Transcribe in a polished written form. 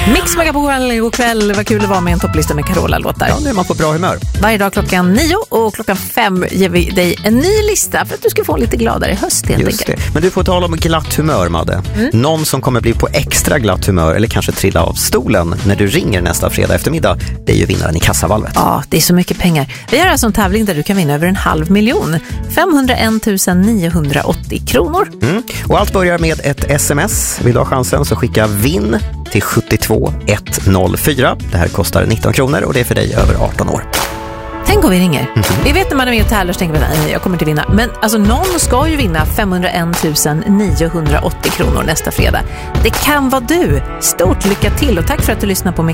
Mix Megapol, god kväll. Vad kul det var med en topplista med Carola-låtar. Ja, nu är man på bra humör. Varje dag 9:00 och 5:00 ger vi dig en ny lista för att du ska få en lite gladare höst helt Just enkelt. det. Men du får tala om glatt humör, Madde. Någon som kommer bli på extra glatt humör eller kanske trilla av stolen när du ringer nästa fredag eftermiddag, det är ju vinnaren i kassavalvet. Ja, det är så mycket pengar. Vi har alltså en tävling där du kan vinna över 500 000. 501 980 kronor. Och allt börjar med ett sms. Vill du ha chansen så skicka vinn till 72104. Det här kostar 19 kronor och det är för dig över 18 år. Tänk om vi ringer. Vi vet när man är med och tävlar så tänker man att jag kommer inte vinna. Men alltså någon ska ju vinna 501 980 kronor nästa fredag. Det kan vara du. Stort lycka till och tack för att du lyssnar på Mix